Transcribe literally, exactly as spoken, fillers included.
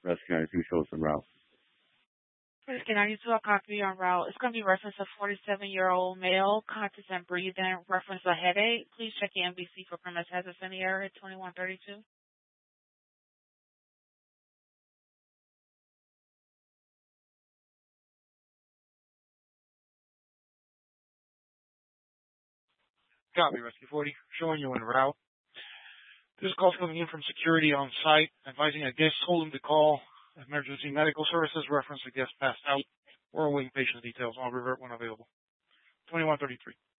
Rescue ninety-two shows the route. Rescue ninety-two, a copy on route. It's going to be reference a forty-seven-year-old male, conscious and breathing, reference a headache. Please check your N B C for premise hazards in the area, twenty-one thirty-two. Copy, Rescue forty. Showing you en route. This call is coming in from security on site, advising a guest holding the call. Emergency medical services, reference a guest passed out. Or awaiting patient details. I'll revert when available. twenty-one thirty-three.